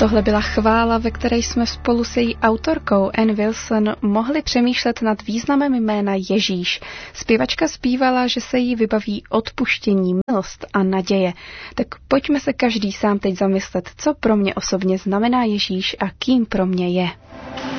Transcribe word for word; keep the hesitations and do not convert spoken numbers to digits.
Tohle byla chvála, ve které jsme spolu se její autorkou Ann Wilson mohli přemýšlet nad významem jména Ježíš. Zpěvačka zpívala, že se jí vybaví odpuštění, milost a naděje. Tak pojďme se každý sám teď zamyslet, co pro mě osobně znamená Ježíš a kým pro mě je.